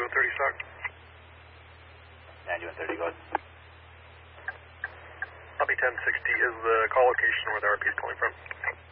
9130 stock. 9130, go ahead. Copy 1060 is the call location where the RP is calling from.